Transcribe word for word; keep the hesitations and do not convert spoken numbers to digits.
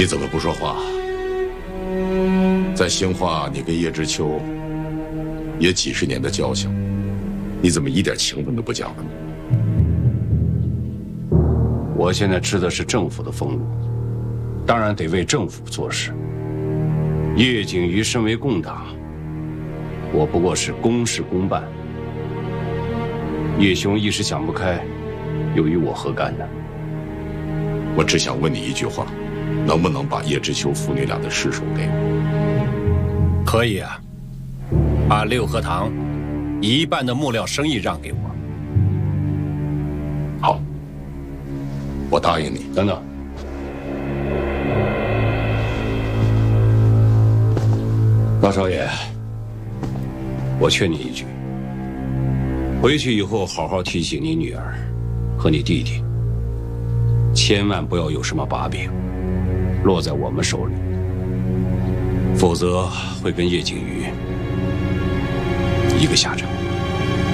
你怎么不说话？在兴化，你跟叶知秋也几十年的交情，你怎么一点情分都不讲了呢？ 我现在吃的是政府的俸禄，当然得为政府做事。叶景瑜身为共党，我不过是公事公办。叶兄一时想不开，又与我何干呢？ 我只想问你一句话，能不能把叶知秋父女俩的尸首给我？ 可以啊，把六合堂一半的木料生意让给我。 好，我答应你。 等等，大少爷，我劝你一句，回去以后好好提醒你女儿和你弟弟，千万不要有什么把柄落在我们手里，否则会跟叶景瑜一个下场。